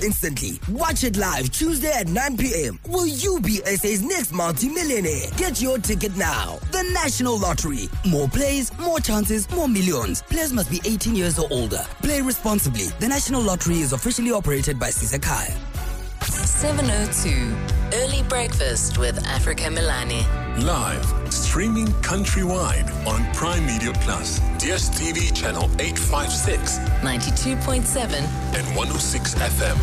instantly. Watch it live Tuesday at 9 p.m. Will you be SA's next multi-millionaire? Get your ticket now. The National Lottery. More plays, more chances, more millions. Players must be 18 years or older. Play responsibly. The National Lottery is officially operated by Sisekhaya. 7:02. Early breakfast with Africa Milani. Live, streaming countrywide on Prime Media Plus, DSTV channel 856, 92.7 and 106 FM.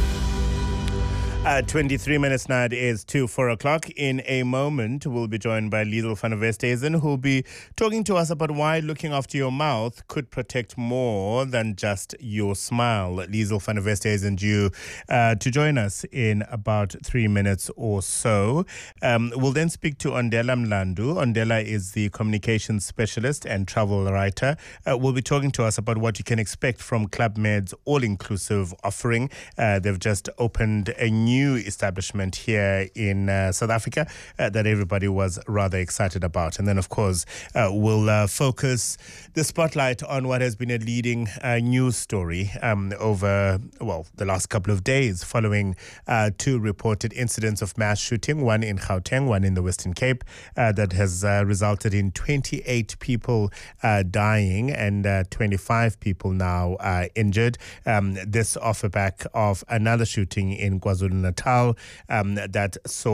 23 minutes now, it is 4 o'clock. In a moment, we'll be joined by Liesl van der Westhuizen, who'll be talking to us about why looking after your mouth could protect more than just your smile. Liesl van der Westhuizen due to join us in about 3 minutes or so. We'll then speak to Ondela Mlandu. Ondela is the communications specialist and travel writer. Will be talking to us about what you can expect from Club Med's all-inclusive offering. They've just opened a new establishment here in South Africa that everybody was rather excited about. And then, of course, we'll focus the spotlight on what has been a leading news story over, the last couple of days following 2 reported incidents of mass shooting, one in Gauteng, one in the Western Cape, that has resulted in 28 people dying and 25 people now injured. This off the back of another shooting in KwaZulu-Natal that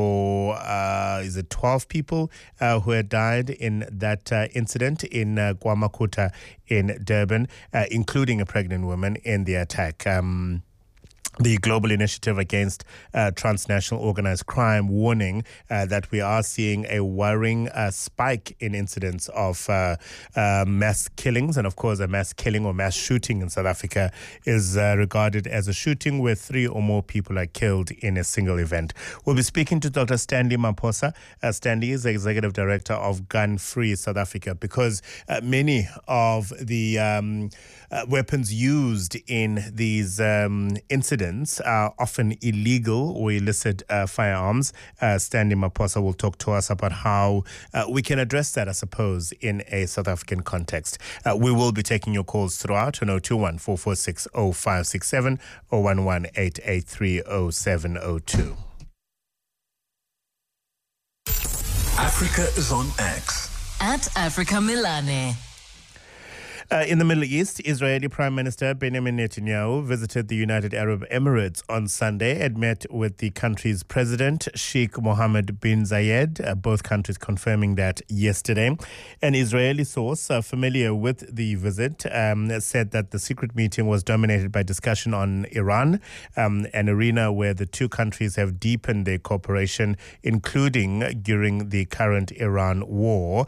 saw 12 people who had died in that incident in KwaMakuta in Durban, including a pregnant woman in the attack. The Global Initiative Against Transnational Organized Crime warning that we are seeing a worrying spike in incidents of mass killings. And of course, a mass killing or mass shooting in South Africa is regarded as a shooting where 3 or more people are killed in a single event. We'll be speaking to Dr. Stanley Maphosa. Stanley is the Executive Director of Gun Free South Africa, because many of the weapons used in these incidents are often illegal or illicit firearms. Stanley Maphosa will talk to us about how we can address that, I suppose, in a South African context. We will be taking your calls throughout on 021 446 0567 or 011 883 0702. Africa is on X. At Africa Milani. In the Middle East, Israeli Prime Minister Benjamin Netanyahu visited the United Arab Emirates on Sunday and met with the country's president, Sheikh Mohammed bin Zayed, both countries confirming that yesterday. An Israeli source familiar with the visit said that the secret meeting was dominated by discussion on Iran, an arena where the two countries have deepened their cooperation, including during the current Iran war.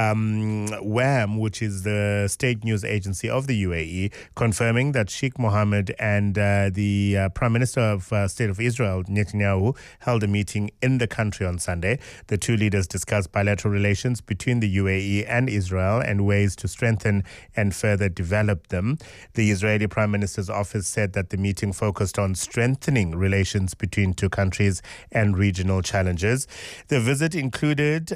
WAM, which is the state news agency of the UAE, confirming that Sheikh Mohammed and the Prime Minister of State of Israel, Netanyahu, held a meeting in the country on Sunday. The two leaders discussed bilateral relations between the UAE and Israel and ways to strengthen and further develop them. The Israeli Prime Minister's office said that the meeting focused on strengthening relations between two countries and regional challenges. The visit included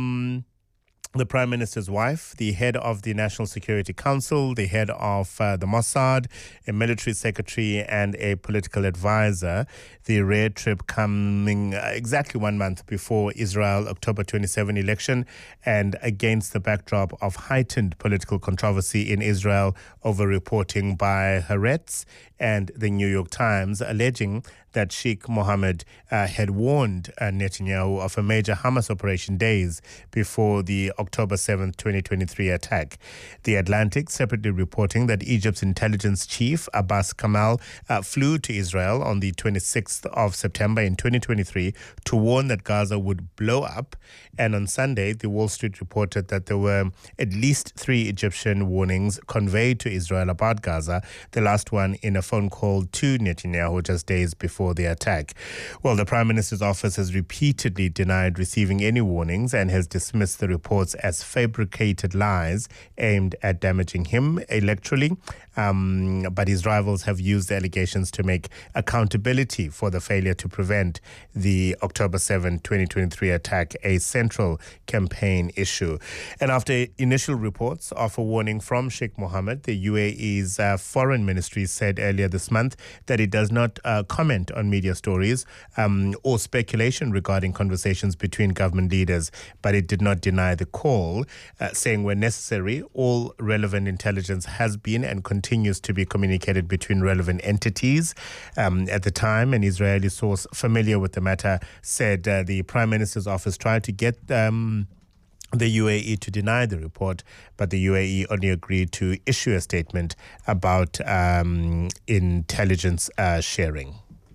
the Prime Minister's wife, the head of the National Security Council, the head of the Mossad, a military secretary, and a political advisor. The rare trip coming exactly 1 month before Israel October 27 election and against the backdrop of heightened political controversy in Israel over reporting by Haaretz and the New York Times alleging that Sheikh Mohammed had warned Netanyahu of a major Hamas operation days before the October 7, 2023 attack. The Atlantic separately reporting that Egypt's intelligence chief, Abbas Kamal, flew to Israel on the 26th of September in 2023 to warn that Gaza would blow up. And on Sunday, the Wall Street reported that there were at least 3 Egyptian warnings conveyed to Israel about Gaza, the last one in a phone call to Netanyahu just days before the attack. Well, the Prime Minister's office has repeatedly denied receiving any warnings and has dismissed the reports as fabricated lies aimed at damaging him electorally. but his rivals have used the allegations to make accountability for the failure to prevent the October 7, 2023 attack a central campaign issue. And after initial reports of a warning from Sheikh Mohammed, the UAE's foreign ministry said earlier this month that it does not comment on media stories or speculation regarding conversations between government leaders, but it did not deny the call, saying when necessary, all relevant intelligence has been and continues to be communicated between relevant entities. At the time, an Israeli source familiar with the matter said the Prime Minister's office tried to get the UAE to deny the report, but the UAE only agreed to issue a statement about intelligence sharing.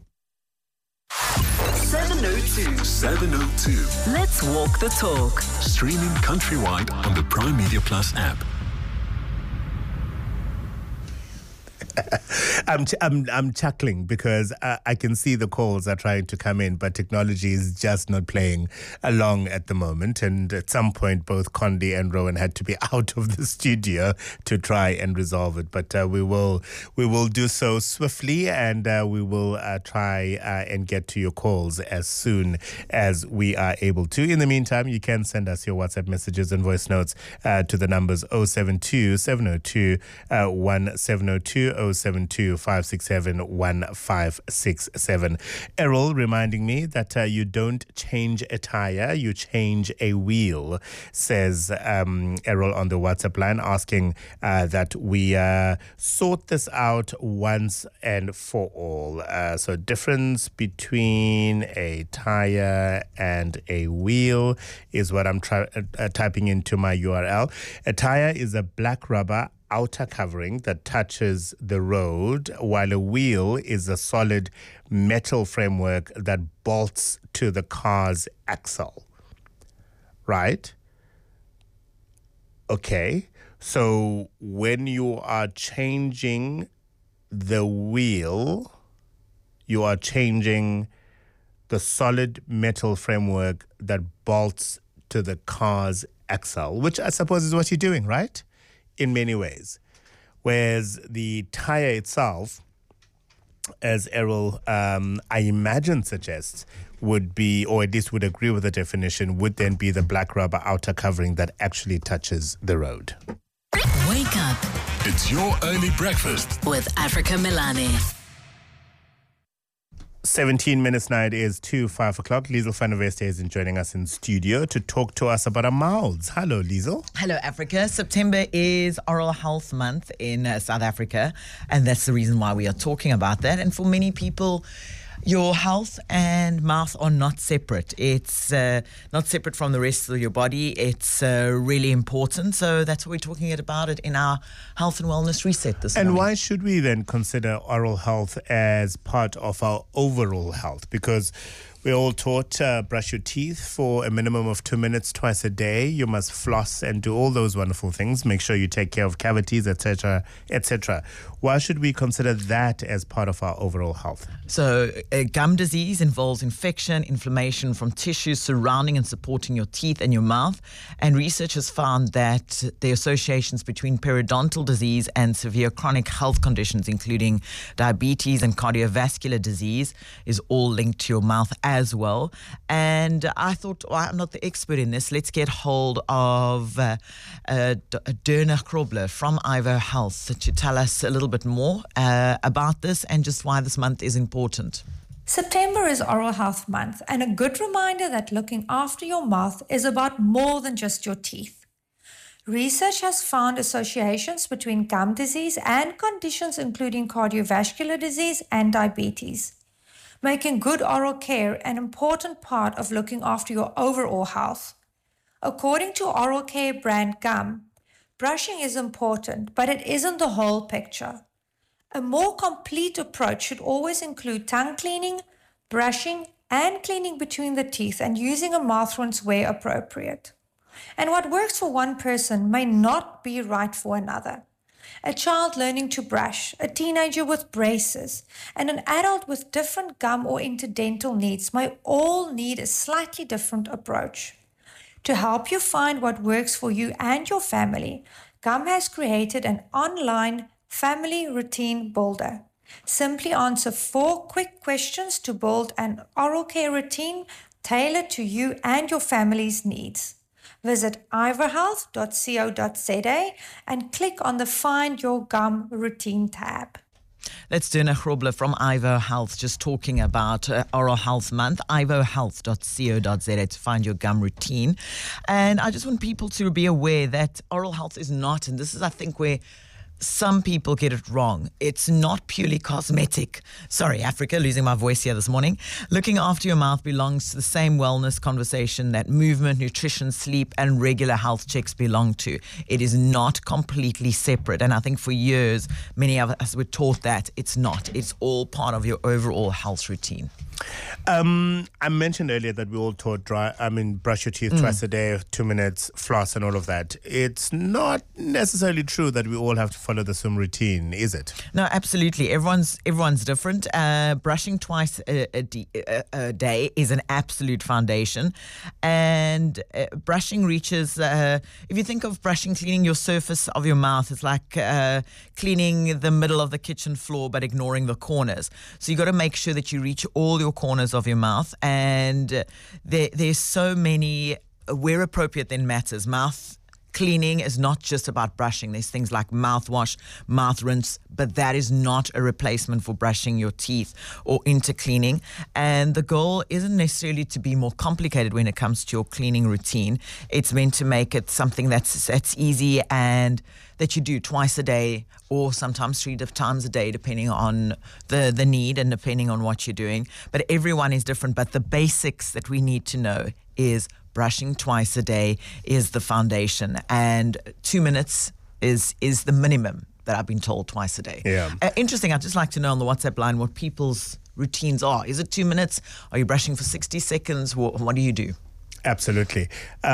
702. Let's walk the talk. Streaming countrywide on the Prime Media Plus app. I'm chuckling because I can see the calls are trying to come in, but technology is just not playing along at the moment. And at some point, both Condi and Rowan had to be out of the studio to try and resolve it. But we will do so swiftly, and we will try and get to your calls as soon as we are able to. In the meantime, you can send us your WhatsApp messages and voice notes to the numbers 072 702 1702. 072 567 1567. Errol reminding me that you don't change a tire, you change a wheel, says Errol on the WhatsApp line, asking that we sort this out once and for all. So difference between a tire and a wheel is what I'm typing into my URL. A tire is a black rubber outer covering that touches the road, while a wheel is a solid metal framework that bolts to the car's axle. Right? Okay. So when you are changing the wheel, you are changing the solid metal framework that bolts to the car's axle, which I suppose is what you're doing, right? In many ways. Whereas the tire itself, as Errol, I imagine suggests, would be, or at least would agree with the definition, would then be the black rubber outer covering that actually touches the road. Wake up It's your early breakfast. with Africa Milani. 17 minutes now, it is to 5 o'clock. Liesl van der Westhuizen is joining us in studio to talk to us about our mouths. Hello, Liesl. Hello, Africa. September is Oral Health Month in South Africa, and that's the reason why we are talking about that. And for many people, your health and mouth are not separate. It's not separate from the rest of your body. It's really important. So that's what we're talking about it in our Health and Wellness Reset this morning. And why should we then consider oral health as part of our overall health? Because we're all taught brush your teeth for a minimum of 2 minutes twice a day. You must floss and do all those wonderful things. Make sure you take care of cavities, etc., etc. Why should we consider that as part of our overall health? So gum disease involves infection, inflammation from tissues surrounding and supporting your teeth and your mouth. And research has found that the associations between periodontal disease and severe chronic health conditions, including diabetes and cardiovascular disease, is all linked to your mouth as well. And I thought, well, I'm not the expert in this. Let's get hold of Derna Krobler from Ivo Health to tell us a little bit more about this and just why this month is important. September is Oral Health Month, and a good reminder that looking after your mouth is about more than just your teeth. Research has found associations between gum disease and conditions including cardiovascular disease and diabetes, making good oral care an important part of looking after your overall health. According to oral care brand Gum, brushing is important, but it isn't the whole picture. A more complete approach should always include tongue cleaning, brushing, and cleaning between the teeth and using a mouth rinse where appropriate. And what works for one person may not be right for another. A child learning to brush, a teenager with braces, and an adult with different gum or interdental needs may all need a slightly different approach. To help you find what works for you and your family, Gum has created an online Family Routine Builder. Simply answer 4 quick questions to build an oral care routine tailored to you and your family's needs. Visit ivohealth.co.za and click on the Find Your Gum Routine tab. Let's do a Grobler from Ivo Health, just talking about Oral Health Month, ivohealth.co.za to find your gum routine. And I just want people to be aware that oral health is not, and this is, I think, where some people get it wrong. It's not purely cosmetic. Sorry, Africa, losing my voice here this morning. Looking after your mouth belongs to the same wellness conversation that movement, nutrition, sleep, and regular health checks belong to. It is not completely separate. And I think for years, many of us were taught that it's not. It's all part of your overall health routine. I mentioned earlier that we all taught brush your teeth twice a day, 2 minutes, floss and all of that. It's not necessarily true that we all have to follow the same routine, is it? No, absolutely. Everyone's different. Brushing twice a day is an absolute foundation. And brushing reaches, if you think of brushing, cleaning your surface of your mouth, it's like cleaning the middle of the kitchen floor but ignoring the corners. So you got to make sure that you reach all your corners of your mouth, and there's so many, where appropriate then matters. Mouth cleaning is not just about brushing. There's things like mouthwash, mouth rinse, but that is not a replacement for brushing your teeth or intercleaning. And the goal isn't necessarily to be more complicated when it comes to your cleaning routine. It's meant to make it something that's easy and that you do twice a day or sometimes 3 times a day, depending on the need and depending on what you're doing. But everyone is different. But the basics that we need to know is brushing twice a day is the foundation, and 2 minutes is the minimum that I've been told twice a day. Yeah. Interesting. I'd just like to know on the WhatsApp line what people's routines are. Is it 2 minutes? Are you brushing for 60 seconds? What do you do? Absolutely.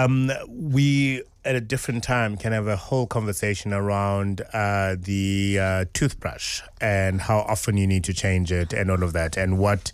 We, at a different time, can have a whole conversation around the toothbrush and how often you need to change it and all of that, and what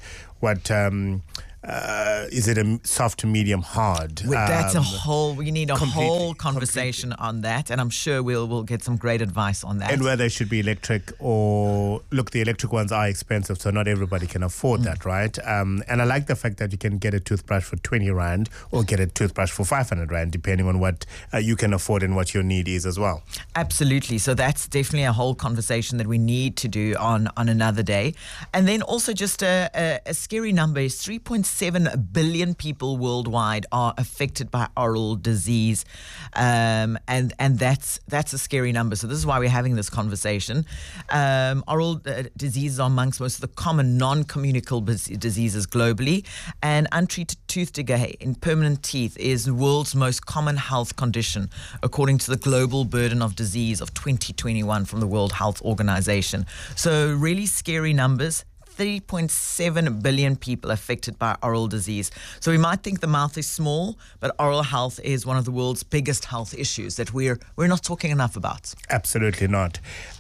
is it a soft, medium, hard? That's we need a whole conversation completely on that, and I'm sure we'll get some great advice on that. And whether it should be electric or, look, the electric ones are expensive, so not everybody can afford that, right? And I like the fact that you can get a toothbrush for 20 Rand or get a toothbrush for 500 Rand, depending on what you can afford and what your need is as well. Absolutely. So that's definitely a whole conversation that we need to do on another day. And then also just a scary number is 3.7 billion people worldwide are affected by oral disease, and that's a scary number. So this is why we're having this conversation. Oral diseases are amongst most of the common non-communicable diseases globally, and untreated tooth decay in permanent teeth is the world's most common health condition, according to the Global Burden of Disease of 2021 from the World Health Organization. So really scary numbers. 3.7 billion people affected by oral disease. So we might think the mouth is small, but oral health is one of the world's biggest health issues that we're not talking enough about. Absolutely not.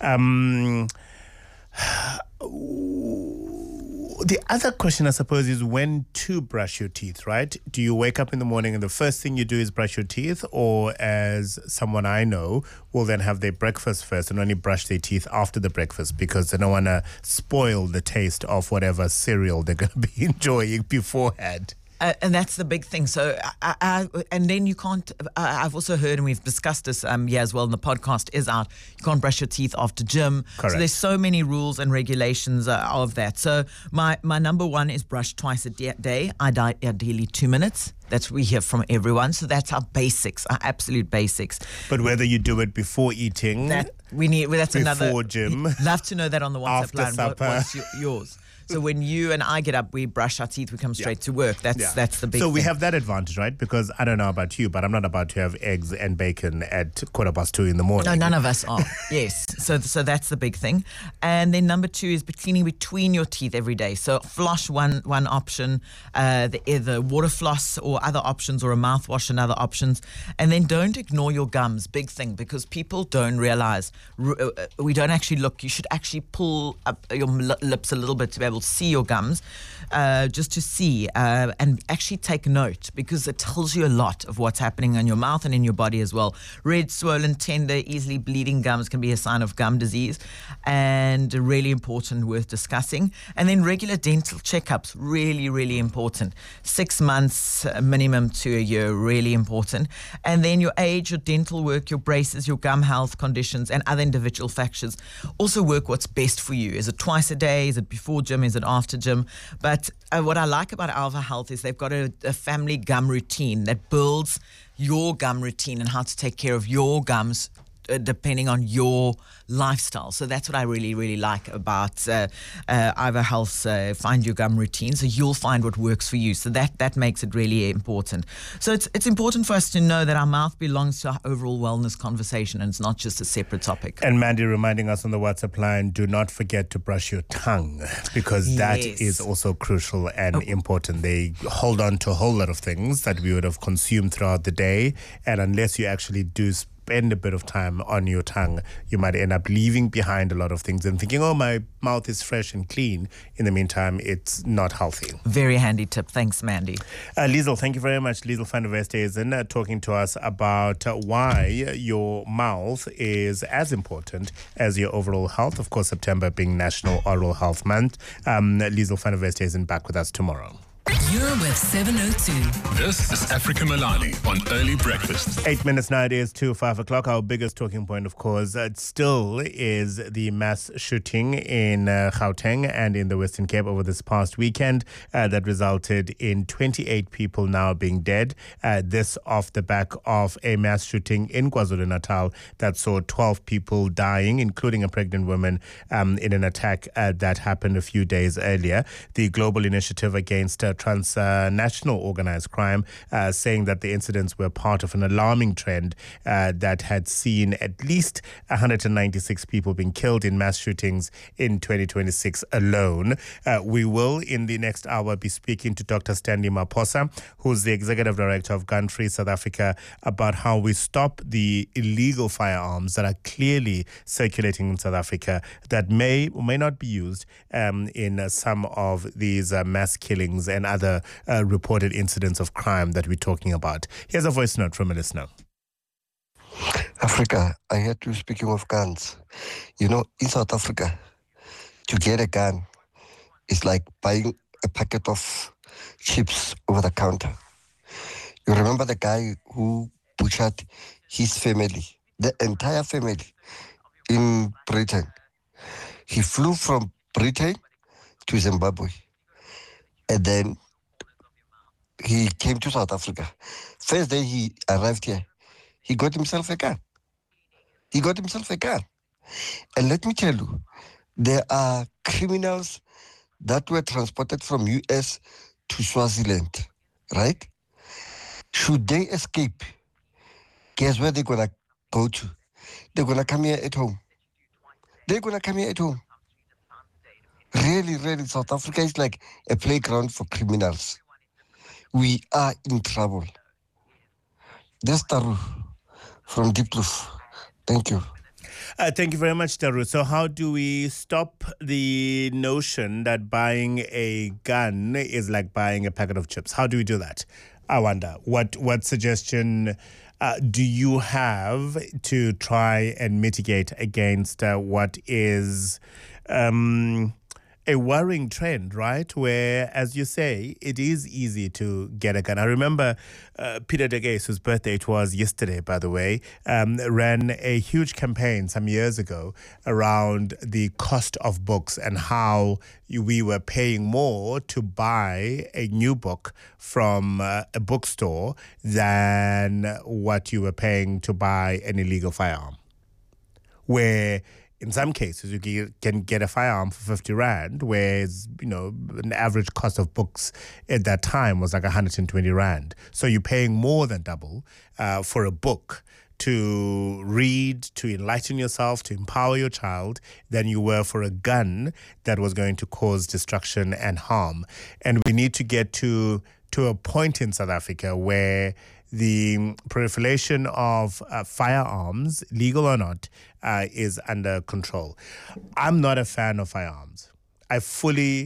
The other question, I suppose, is when to brush your teeth, right? Do you wake up in the morning and the first thing you do is brush your teeth? Or, as someone I know, will then have their breakfast first and only brush their teeth after the breakfast because they don't want to spoil the taste of whatever cereal they're going to be enjoying beforehand? And that's the big thing. So, and then you can't, I've also heard, and we've discussed this here as well, and the podcast is out, you can't brush your teeth after gym. Correct. So there's so many rules and regulations of that. So my number one is brush twice a day, ideally 2 minutes. That's what we hear from everyone. So that's our basics, our absolute basics. But whether you do it before eating, that's before another, gym, love to know that on the WhatsApp after line. supper. What's yours? So when you and I get up, we brush our teeth, we come straight to work. That's the big thing. So we have that advantage, right? Because I don't know about you, but I'm not about to have eggs and bacon at 2:15 in the morning. No, none of us are. Yes. So that's the big thing. And then number 2 is cleaning between your teeth every day. So floss one option, either water floss or other options, or a mouthwash and other options. And then don't ignore your gums. Big thing, because people don't realize we don't actually look. You should actually pull up your lips a little bit to be able able to see your gums, just to see and actually take note, because it tells you a lot of what's happening in your mouth and in your body as well. Red, swollen, tender, easily bleeding gums can be a sign of gum disease, and really important, worth discussing. And then regular dental checkups, really, really important. 6 months minimum to a year, really important. And then your age, your dental work, your braces, your gum health conditions, and other individual factors. Also work what's best for you. Is it twice a day? Is it before gym? Is it after gym? But what I like about Alva Health is they've got a family gum routine that builds your gum routine and how to take care of your gums depending on your lifestyle. So that's what I really, really like about Alva Health's Find Your Gum routine. So you'll find what works for you. So that makes it really important. So it's important for us to know that our mouth belongs to our overall wellness conversation, and it's not just a separate topic. And Mandy reminding us on the WhatsApp line, do not forget to brush your tongue, because that is also crucial and important. They hold on to a whole lot of things that we would have consumed throughout the day, and unless you actually do spend a bit of time on your tongue, you might end up leaving behind a lot of things and thinking, oh, my mouth is fresh and clean. In the meantime, it's not healthy. Very handy tip. Thanks, Mandy. Liesl, thank you very much. Liesl van der Westhuizen talking to us about why your mouth is as important as your overall health. Of course, September being National Oral Health Month. Liesl van der Westhuizen back with us tomorrow. You're with 702. This is Africa Milani on Early Breakfast. 8 minutes now, it is to 5 o'clock. Our biggest talking point, of course, it still is the mass shooting in Gauteng and in the Western Cape over this past weekend that resulted in 28 people now being dead. This off the back of a mass shooting in KwaZulu-Natal that saw 12 people dying, including a pregnant woman, in an attack that happened a few days earlier. The Global Initiative Against Transnational Organized Crime saying that the incidents were part of an alarming trend that had seen at least 196 people being killed in mass shootings in 2026 alone. We will, in the next hour, be speaking to Dr. Stanley Maphosa, who's the Executive Director of Gun Free South Africa, about how we stop the illegal firearms that are clearly circulating in South Africa that may or may not be used in some of these mass killings and other reported incidents of crime that we're talking about. Here's a voice note from a listener. Africa, I heard you speaking of guns. You know, in South Africa, to get a gun is like buying a packet of chips over the counter. You remember the guy who butchered his family, the entire family in Britain. He flew from Britain to Zimbabwe. And then he came to South Africa. First day he arrived here, he got himself a gun. And let me tell you, there are criminals that were transported from US to Swaziland, right? Should they escape, guess where they're going to go to? They're going to come here at home. Really, really, South Africa is like a playground for criminals. We are in trouble. That's Taru from Deep Kloof. Thank you. Thank you very much, Taru. So how do we stop the notion that buying a gun is like buying a packet of chips? How do we do that? I wonder. What suggestion do you have to try and mitigate against what is a worrying trend, right? Where, as you say, it is easy to get a gun. I remember Peter De Geus, whose birthday it was yesterday, by the way, ran a huge campaign some years ago around the cost of books and how we were paying more to buy a new book from a bookstore than what you were paying to buy an illegal firearm. Where in some cases, you can get a firearm for 50 Rand, whereas, an average cost of books at that time was like 120 Rand. So you're paying more than double for a book to read, to enlighten yourself, to empower your child, than you were for a gun that was going to cause destruction and harm. And we need to get to a point in South Africa where the proliferation of firearms, legal or not, is under control. I'm not a fan of firearms. I fully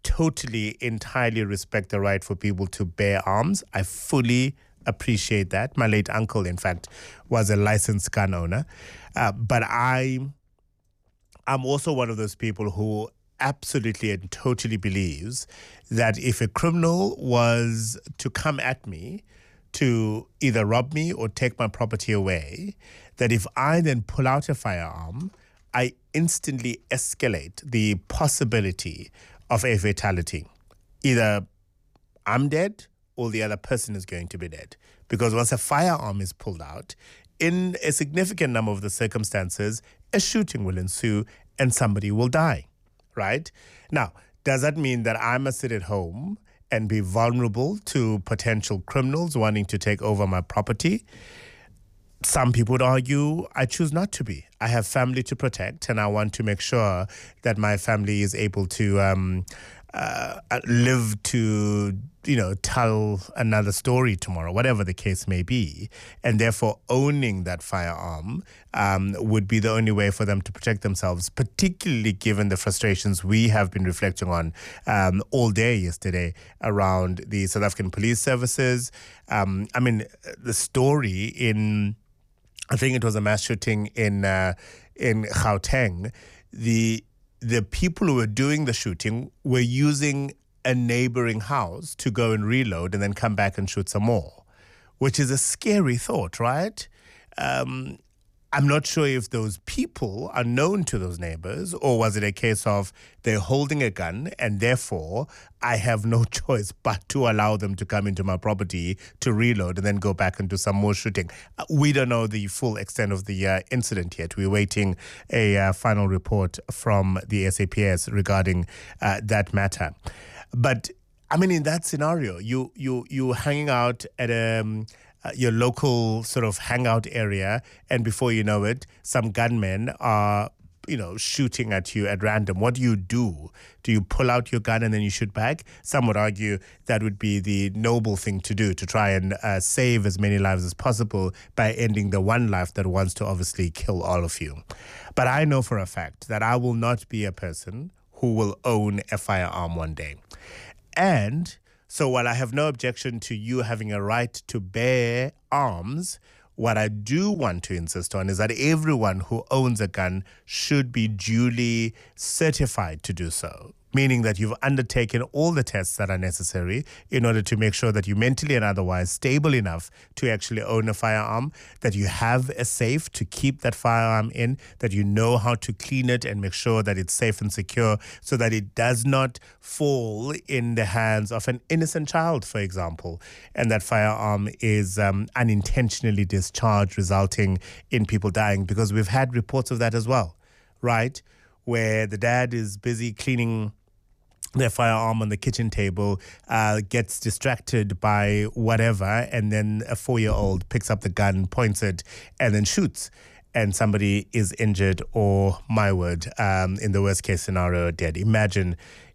totally, entirely respect the right for people to bear arms. I fully appreciate that. My late uncle, in fact, was a licensed gun owner. But I'm also one of those people who absolutely and totally believes that if a criminal was to come at me to either rob me or take my property away, that if I then pull out a firearm, I instantly escalate the possibility of a fatality. Either I'm dead or the other person is going to be dead. Because once a firearm is pulled out, in a significant number of the circumstances, a shooting will ensue and somebody will die, right? Now, does that mean that I must sit at home and be vulnerable to potential criminals wanting to take over my property? Some people would argue I choose not to be. I have family to protect, and I want to make sure that my family is able to live to, tell another story tomorrow, whatever the case may be. And therefore, owning that firearm would be the only way for them to protect themselves, particularly given the frustrations we have been reflecting on all day yesterday around the South African police services. The story in, I think it was a mass shooting in Gauteng. The people who were doing the shooting were using a neighboring house to go and reload and then come back and shoot some more, which is a scary thought, right? I'm not sure if those people are known to those neighbors, or was it a case of they're holding a gun and therefore I have no choice but to allow them to come into my property to reload and then go back and do some more shooting. We don't know the full extent of the incident yet. We're waiting a final report from the SAPS regarding that matter. But in that scenario, you hanging out at your local sort of hangout area, and before you know it, some gunmen are, shooting at you at random. What do? Do you pull out your gun and then you shoot back? Some would argue that would be the noble thing to do, to try and save as many lives as possible by ending the one life that wants to obviously kill all of you. But I know for a fact that I will not be a person who will own a firearm one day. And so while I have no objection to you having a right to bear arms, what I do want to insist on is that everyone who owns a gun should be duly certified to do so, meaning that you've undertaken all the tests that are necessary in order to make sure that you're mentally and otherwise stable enough to actually own a firearm, that you have a safe to keep that firearm in, that you know how to clean it and make sure that it's safe and secure so that it does not fall in the hands of an innocent child, for example, and that firearm is unintentionally discharged, resulting in people dying, because we've had reports of that as well, right? Where the dad is busy cleaning their firearm on the kitchen table, gets distracted by whatever, and then a 4-year-old picks up the gun, points it, and then shoots. And somebody is injured or, my word, in the worst case scenario, dead. Imagine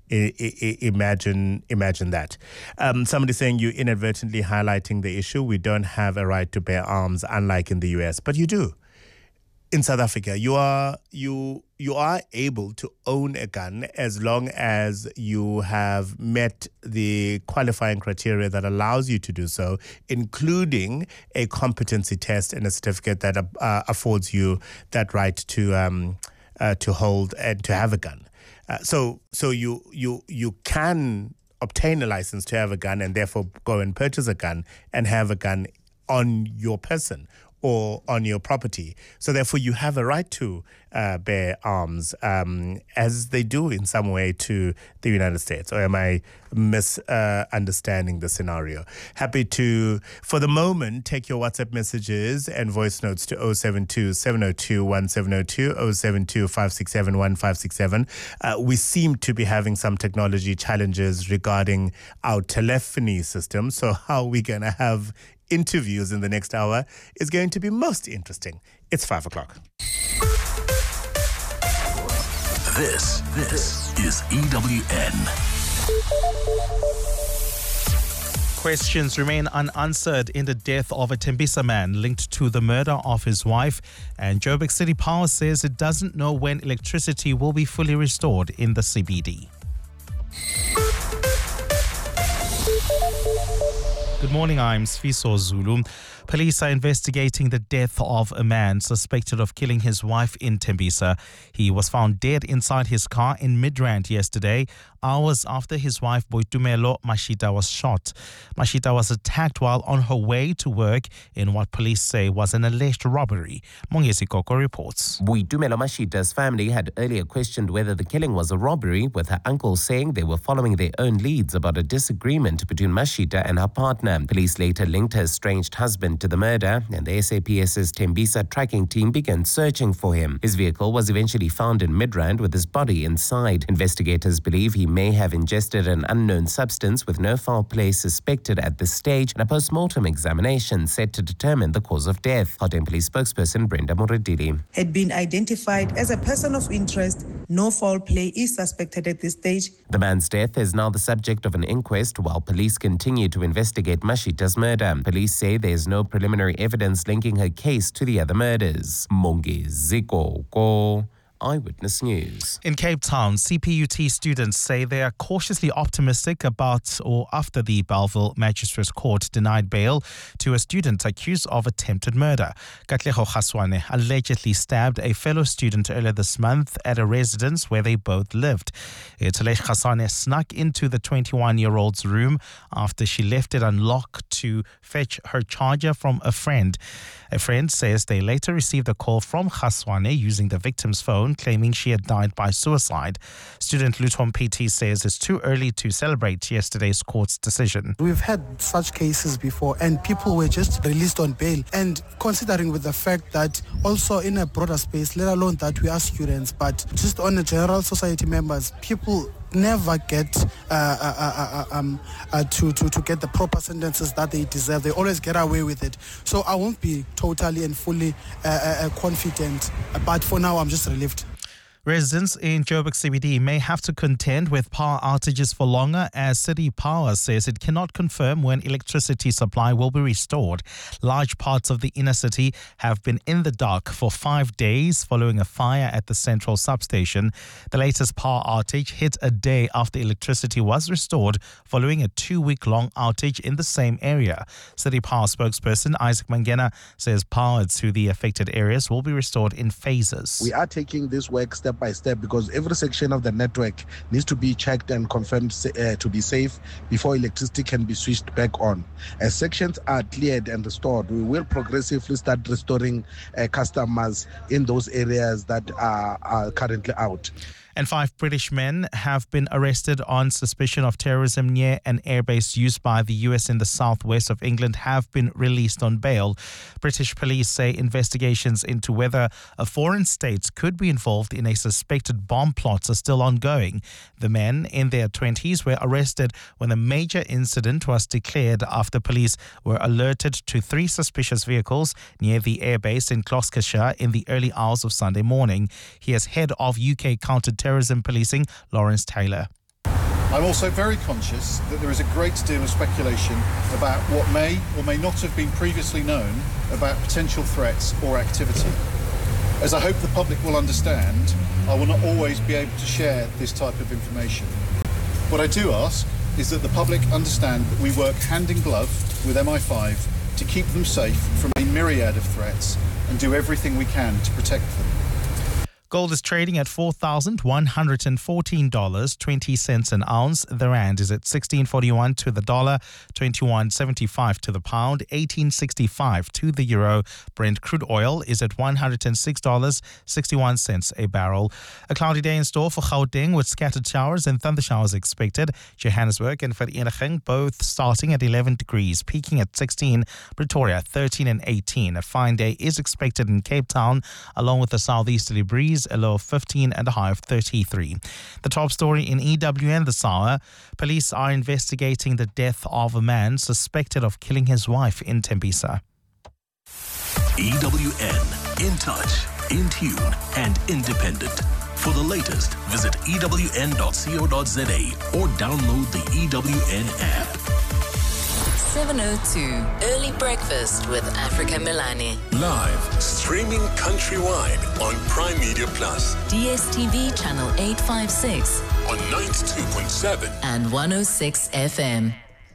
that. Somebody saying you're inadvertently highlighting the issue. We don't have a right to bear arms, unlike in the US, but you do. In South Africa, you are able to own a gun as long as you have met the qualifying criteria that allows you to do so, including a competency test and a certificate that affords you that right to hold and to have a gun. So you can obtain a license to have a gun and therefore go and purchase a gun and have a gun on your person or on your property. So therefore you have a right to bear arms, as they do in some way to the United States. Or am I misunderstanding the scenario? Happy to, for the moment, take your WhatsApp messages and voice notes to 072-702-1702, 072-567-1567. We seem to be having some technology challenges regarding our telephony system. So how are we going to have interviews in the next hour is going to be most interesting. It's 5 o'clock. This is EWN. Questions remain unanswered in the death of a Tembisa man linked to the murder of his wife. And Joburg City Power says it doesn't know when electricity will be fully restored in the CBD. Good morning, I'm Sfiso Zulu. Police are investigating the death of a man suspected of killing his wife in Tembisa. He was found dead inside his car in Midrand yesterday, hours after his wife Boitumelo Mashita was shot. Mashita was attacked while on her way to work in what police say was an alleged robbery. Mongesi Koko reports. Boitumelo Mashita's family had earlier questioned whether the killing was a robbery, with her uncle saying they were following their own leads about a disagreement between Mashita and her partner. Police later linked her estranged husband to the murder, and the SAPS's Tembisa tracking team began searching for him. His vehicle was eventually found in Midrand with his body inside. Investigators believe he may have ingested an unknown substance with no foul play suspected at this stage, and a post-mortem examination set to determine the cause of death. Gauteng Police spokesperson Brenda Muredili. Had been identified as a person of interest. No foul play is suspected at this stage. The man's death is now the subject of an inquest while police continue to investigate Mashita's murder. Police say there is no preliminary evidence linking her case to the other murders. Mongezi Koko, Eyewitness News. In Cape Town, CPUT students say they are cautiously optimistic about or after the Bellville Magistrates Court denied bail to a student accused of attempted murder. Katleho Khaswane allegedly stabbed a fellow student earlier this month at a residence where they both lived. Italej Khaswane snuck into the 21-year-old's room after she left it unlocked to fetch her charger from a friend. A friend says they later received a call from Khaswane using the victim's phone, claiming she had died by suicide. Student Luton PT says it's too early to celebrate yesterday's court's decision. We've had such cases before, and people were just released on bail. And considering with the fact that also in a broader space, let alone that we are students, but just on a general society members, people never get to get the proper sentences that they deserve. They always get away with it. So I won't be totally and fully confident, but for now I'm just relieved. Residents in Joburg CBD may have to contend with power outages for longer, as City Power says it cannot confirm when electricity supply will be restored. Large parts of the inner city have been in the dark for 5 days following a fire at the central substation. The latest power outage hit a day after electricity was restored following a 2-week-long outage in the same area. City Power spokesperson Isaac Mangena says power to the affected areas will be restored in phases. We are taking this work step by step because every section of the network needs to be checked and confirmed to be safe before electricity can be switched back on. As sections are cleared and restored, we will progressively start restoring customers in those areas that are currently out. And 5 British men have been arrested on suspicion of terrorism near an airbase used by the US in the southwest of England have been released on bail. British police say investigations into whether a foreign state could be involved in a suspected bomb plot are still ongoing. The men in their 20s were arrested when a major incident was declared after police were alerted to 3 suspicious vehicles near the airbase in Gloucestershire in the early hours of Sunday morning. Here's head of UK counter-terrorism policing, Lawrence Taylor. I'm also very conscious that there is a great deal of speculation about what may or may not have been previously known about potential threats or activity. As I hope the public will understand, I will not always be able to share this type of information. What I do ask is that the public understand that we work hand in glove with MI5 to keep them safe from a myriad of threats and do everything we can to protect them. Gold is trading at $4,114.20 an ounce. The rand is at 16.41 to the dollar, 21.75 to the pound, 18.65 to the euro. Brent crude oil is at $106.61 a barrel. A cloudy day in store for Gauteng with scattered showers and thunder showers expected. Johannesburg and Vereeniging both starting at 11 degrees, peaking at 16. Pretoria 13 and 18. A fine day is expected in Cape Town along with a southeasterly breeze. A low of 15 and a high of 33. The top story in EWN this hour. Police are investigating the death of a man suspected of killing his wife in Tembisa. EWN, in touch, in tune and independent. For the latest, visit ewn.co.za or download the EWN app. 702 Early Breakfast with Africa Milani. Live, streaming countrywide on Prime Media Plus. DSTV channel 856 on 92.7 and 106 FM.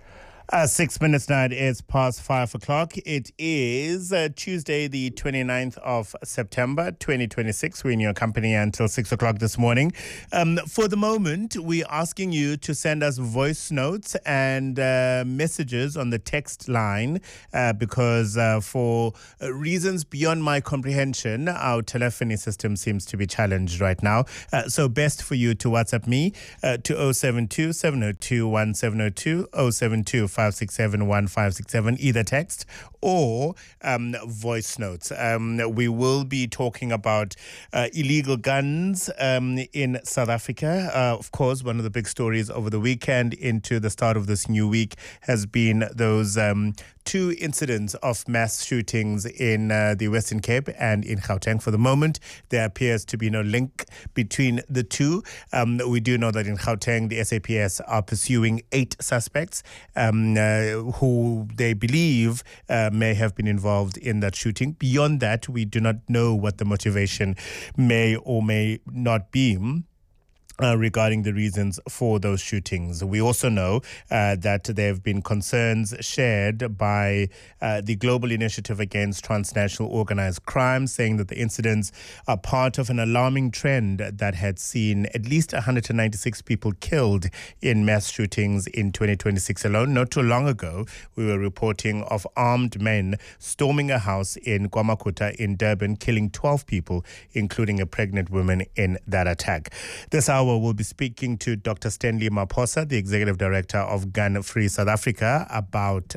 6 minutes now, it is past 5 o'clock. It is Tuesday, the 29th of September, 2026. We're in your company until 6 o'clock this morning. For the moment, we're asking you to send us voice notes and messages on the text line because for reasons beyond my comprehension, our telephony system seems to be challenged right now. So best for you to WhatsApp me to 072 702 1702 072 567 1567, either text or voice notes. We will be talking about illegal guns in South Africa. Of course, one of the big stories over the weekend into the start of this new week has been those two incidents of mass shootings in the Western Cape and in Gauteng. For the moment, there appears to be no link between the two. We do know that in Gauteng, the SAPS are pursuing 8 suspects who they believe may have been involved in that shooting. Beyond that, we do not know what the motivation may or may not be regarding the reasons for those shootings. We also know that there have been concerns shared by the Global Initiative Against Transnational Organized Crime, saying that the incidents are part of an alarming trend that had seen at least 196 people killed in mass shootings in 2026 alone. Not too long ago, we were reporting of armed men storming a house in Kwamakuta in Durban, killing 12 people, including a pregnant woman in that attack. This hour, we'll be speaking to Dr. Stanley Maphosa, the Executive Director of Gun Free South Africa, about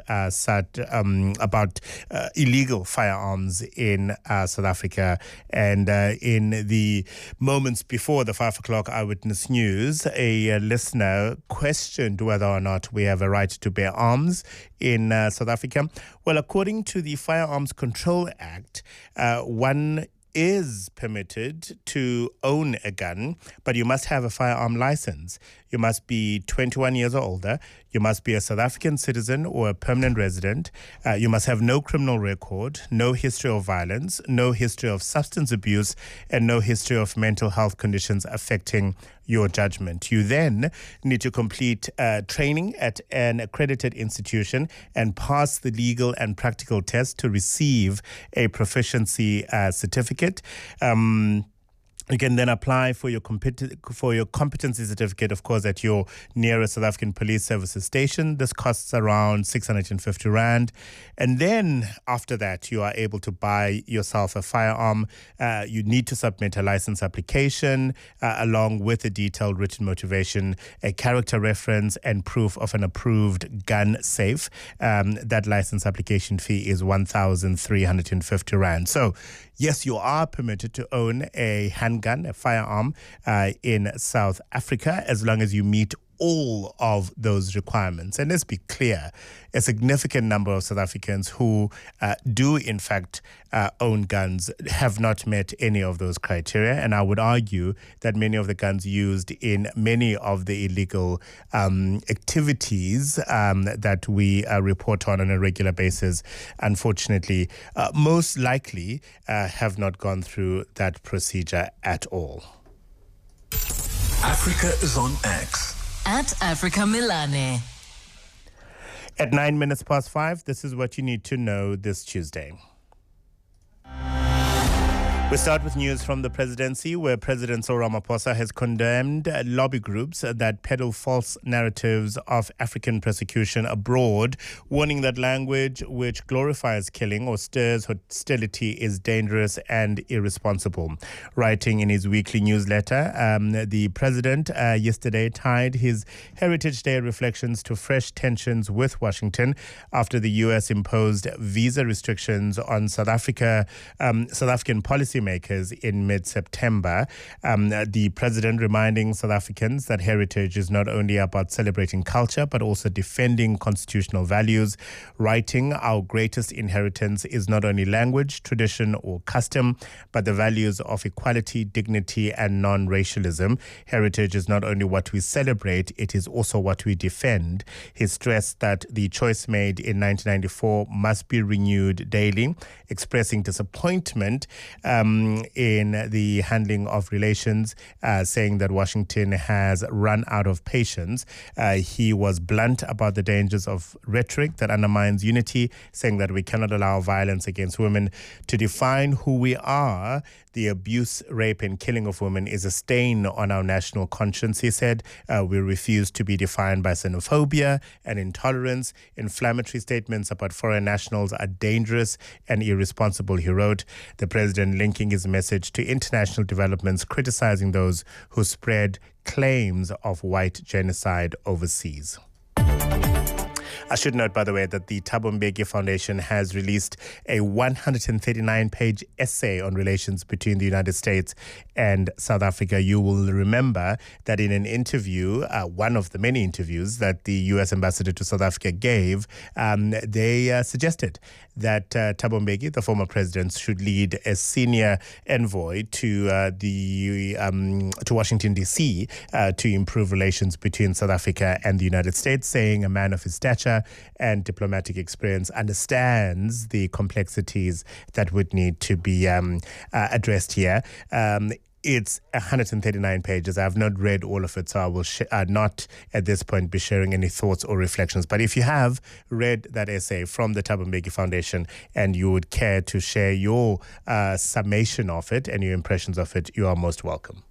illegal firearms in South Africa. And in the moments before the 5 o'clock Eyewitness News, a listener questioned whether or not we have a right to bear arms in South Africa. Well, according to the Firearms Control Act, one is permitted to own a gun, but you must have a firearm license. You must be 21 years or older. You must be a South African citizen or a permanent resident. You must have no criminal record, no history of violence, no history of substance abuse, and no history of mental health conditions affecting your judgment. You then need to complete training at an accredited institution and pass the legal and practical test to receive a proficiency certificate. You can then apply for your competency certificate, of course, at your nearest South African Police Services station. This costs around 650 Rand. And then after that, you are able to buy yourself a firearm. You need to submit a license application along with a detailed written motivation, a character reference, and proof of an approved gun safe. That license application fee is 1,350 Rand. So, yes, you are permitted to own a handgun, a firearm, in South Africa, as long as you meet all of those requirements. And let's be clear, a significant number of South Africans who do, in fact, own guns have not met any of those criteria. And I would argue that many of the guns used in many of the illegal activities that we report on a regular basis, unfortunately, most likely have not gone through that procedure at all. Africa is on X. At Africa Milane. At 9 minutes past 5, this is what you need to know this Tuesday. We start with news from the presidency, where President Cyril Ramaphosa has condemned lobby groups that peddle false narratives of African persecution abroad, warning that language which glorifies killing or stirs hostility is dangerous and irresponsible. Writing in his weekly newsletter, the president yesterday tied his Heritage Day reflections to fresh tensions with Washington after the U.S. imposed visa restrictions on South African policymakers in mid-September. The president reminding South Africans that heritage is not only about celebrating culture, but also defending constitutional values. Writing, our greatest inheritance is not only language, tradition, or custom, but the values of equality, dignity, and non-racialism. Heritage is not only what we celebrate, it is also what we defend. He stressed that the choice made in 1994 must be renewed daily, expressing disappointment in the handling of relations, saying that Washington has run out of patience. He was blunt about the dangers of rhetoric that undermines unity, saying that we cannot allow violence against women to define who we are. The abuse, rape, and killing of women is a stain on our national conscience, he said. We refuse to be defined by xenophobia and intolerance. Inflammatory statements about foreign nationals are dangerous and irresponsible, he wrote. The president linking his message to international developments, criticizing those who spread claims of white genocide overseas. I should note, by the way, that the Thabo Mbeki Foundation has released a 139-page essay on relations between the United States and South Africa. You will remember that in an interview, one of the many interviews that the U.S. ambassador to South Africa gave, they suggested that Thabo Mbeki, the former president, should lead a senior envoy to Washington, D.C. To improve relations between South Africa and the United States, saying a man of his stature and diplomatic experience understands the complexities that would need to be addressed here. It's 139 pages. I have not read all of it, so I will not at this point be sharing any thoughts or reflections. But if you have read that essay from the Thabo Mbeki Foundation and you would care to share your summation of it and your impressions of it, you are most welcome.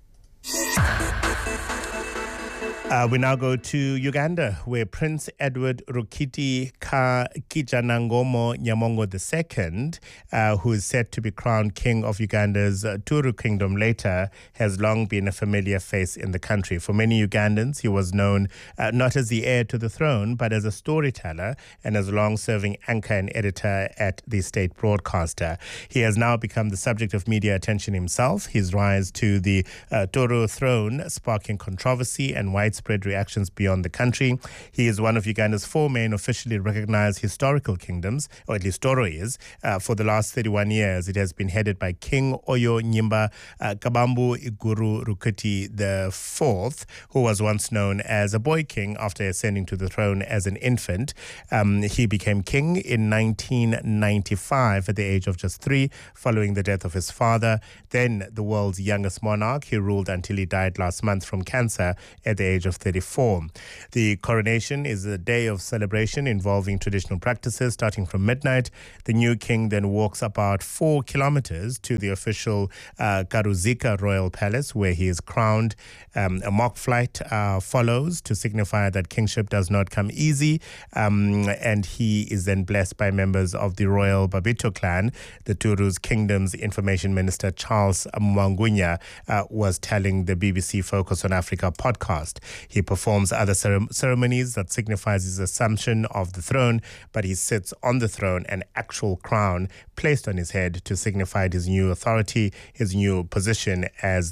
We now go to Uganda, where Prince Edward Rukiti Kijanangomo Nyamongo II, who is set to be crowned King of Uganda's Turu Kingdom later, has long been a familiar face in the country. For many Ugandans, he was known not as the heir to the throne, but as a storyteller and as a long-serving anchor and editor at the state broadcaster. He has now become the subject of media attention himself, his rise to the Turu throne sparking controversy and widespread reactions beyond the country. He is one of Uganda's 4 main officially recognized historical kingdoms, or at least Toro is. For the last 31 years, it has been headed by King Oyo Nyimba Kabambu Iguru Rukiti IV, who was once known as a boy king after ascending to the throne as an infant. He became king in 1995 at the age of just 3, following the death of his father. Then the world's youngest monarch, he ruled until he died last month from cancer at the age of 34. The coronation is a day of celebration involving traditional practices starting from midnight. The new king then walks about 4 kilometers to the official Karuzika Royal Palace, where he is crowned. A mock flight follows to signify that kingship does not come easy, and he is then blessed by members of the Royal Babito clan. The Turu's Kingdom's Information Minister Charles Mwangunya was telling the BBC Focus on Africa podcast. He performs other ceremonies that signifies his assumption of the throne, but he sits on the throne, an actual crown placed on his head to signify his new authority, his new position as